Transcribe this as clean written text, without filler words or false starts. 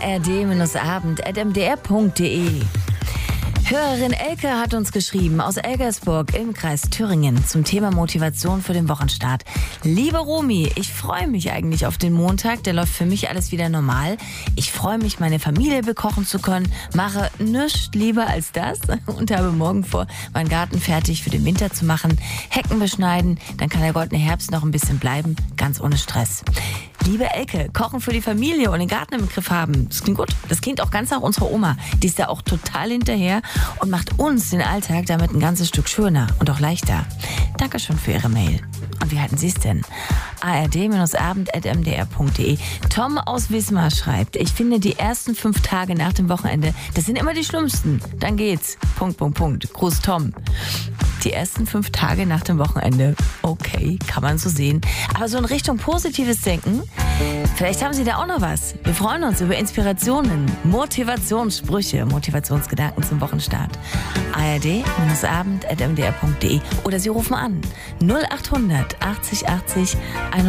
ard-abend@mdr.de. Hörerin Elke hat uns geschrieben aus Elgersburg im Kreis Thüringen zum Thema Motivation für den Wochenstart. Liebe Romy, ich freue mich eigentlich auf den Montag, der läuft für mich alles wieder normal. Ich freue mich, meine Familie bekochen zu können, mache nichts lieber als das und habe morgen vor, meinen Garten fertig für den Winter zu machen, Hecken beschneiden, dann kann der goldene Herbst noch ein bisschen bleiben, ganz ohne Stress. Liebe Elke, kochen für die Familie und den Garten im Griff haben, das klingt gut. Das klingt auch ganz nach unserer Oma. Die ist da auch total hinterher und macht uns den Alltag damit ein ganzes Stück schöner und auch leichter. Dankeschön für Ihre Mail. Und wie halten Sie es denn? ard-abend@mdr.de. Tom aus Wismar schreibt, ich finde die ersten 5 Tage nach dem Wochenende, das sind immer die schlimmsten. Dann geht's. ... Gruß Tom. Die ersten 5 Tage nach dem Wochenende. Okay, kann man so sehen. Aber so in Richtung positives Denken, vielleicht haben Sie da auch noch was. Wir freuen uns über Inspirationen, Motivationssprüche, Motivationsgedanken zum Wochenstart. ard-abend@mdr.de oder Sie rufen an 0800 80 80 100.